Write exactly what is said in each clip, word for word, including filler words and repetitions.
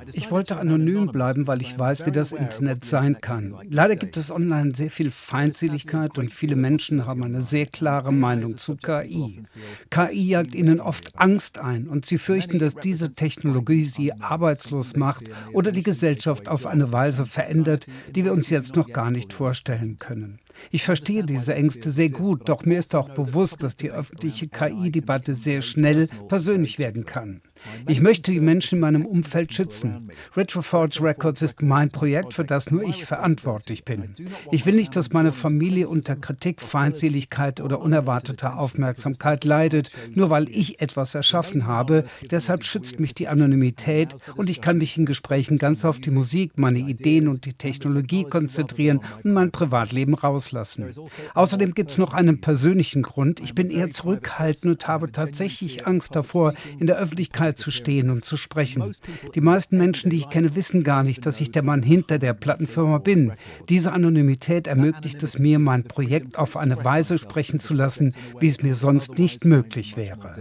Ich wollte anonym bleiben, weil ich weiß, wie das Internet sein kann. Leider gibt es online sehr viel Feindseligkeit und viele Menschen haben eine sehr klare Meinung zu K I. K I jagt ihnen oft Angst ein und sie fürchten, dass diese Technologie sie arbeitslos macht oder die Gesellschaft auf eine Weise verändert, die wir uns jetzt noch gar nicht vorstellen können. Ich verstehe diese Ängste sehr gut, doch mir ist auch bewusst, dass die öffentliche K I-Debatte sehr schnell persönlich werden kann. Ich möchte die Menschen in meinem Umfeld schützen. Retroforge Records ist mein Projekt, für das nur ich verantwortlich bin. Ich will nicht, dass meine Familie unter Kritik, Feindseligkeit oder unerwarteter Aufmerksamkeit leidet, nur weil ich etwas erschaffen habe. Deshalb schützt mich die Anonymität und ich kann mich in Gesprächen ganz auf die Musik, meine Ideen und die Technologie konzentrieren und mein Privatleben rauslassen. Außerdem gibt es noch einen persönlichen Grund. Ich bin eher zurückhaltend und habe tatsächlich Angst davor, in der Öffentlichkeit zu stehen und zu sprechen. Die meisten Menschen, die ich kenne, wissen gar nicht, dass ich der Mann hinter der Plattenfirma bin. Diese Anonymität ermöglicht es mir, mein Projekt auf eine Weise sprechen zu lassen, wie es mir sonst nicht möglich wäre.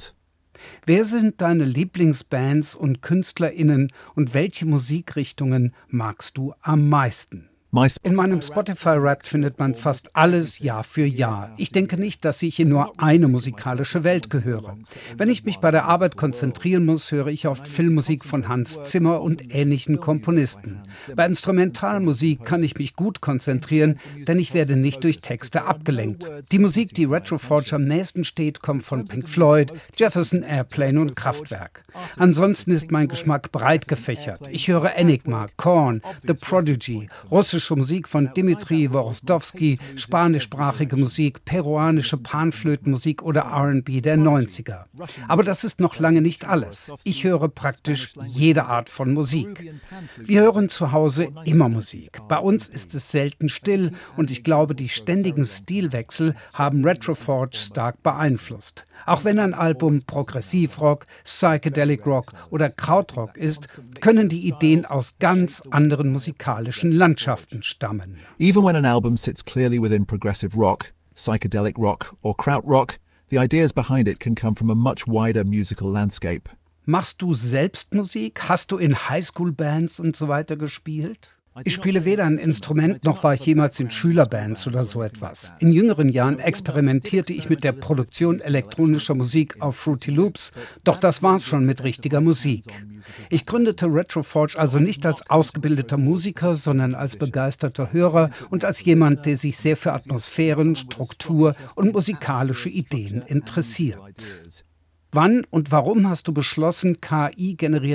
Wer sind deine Lieblingsbands und KünstlerInnen und welche Musikrichtungen magst du am meisten? In meinem Spotify-Wrapped findet man fast alles Jahr für Jahr. Ich denke nicht, dass ich in nur eine musikalische Welt gehöre. Wenn ich mich bei der Arbeit konzentrieren muss, höre ich oft Filmmusik von Hans Zimmer und ähnlichen Komponisten. Bei Instrumentalmusik kann ich mich gut konzentrieren, denn ich werde nicht durch Texte abgelenkt. Die Musik, die Retroforge am nächsten steht, kommt von Pink Floyd, Jefferson Airplane und Kraftwerk. Ansonsten ist mein Geschmack breit gefächert. Ich höre Enigma, Korn, The Prodigy, russische Musik von Dimitri Worosdowski, spanischsprachige Musik, peruanische Panflötenmusik oder R und B der neunziger. Aber das ist noch lange nicht alles. Ich höre praktisch jede Art von Musik. Wir hören zu Hause immer Musik. Bei uns ist es selten still und ich glaube, die ständigen Stilwechsel haben Retroforge stark beeinflusst. Auch wenn ein Album Progressivrock, Psychedelic Rock oder Krautrock ist, können die Ideen aus ganz anderen musikalischen Landschaften stammen. Even when an album sits clearly within progressive rock, psychedelic rock or krautrock, the ideas behind it can come from a much wider musical landscape. Machst du selbst Musik? Hast du in Highschool-Bands und so weiter gespielt? Ich spiele weder ein Instrument, noch war ich jemals in Schülerbands oder so etwas. In jüngeren Jahren experimentierte ich mit der Produktion elektronischer Musik auf Fruity Loops, doch das war's schon mit richtiger Musik. Ich gründete Retroforge also nicht als ausgebildeter Musiker, sondern als begeisterter Hörer und als jemand, der sich sehr für Atmosphären, Struktur und musikalische Ideen interessiert. Wann und warum hast du beschlossen, K I-generierte